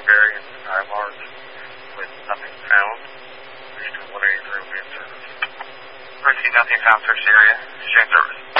Newberry and ILRs with nothing found. Houston 183 will be in service. Receive nothing found, search area. Exchange service.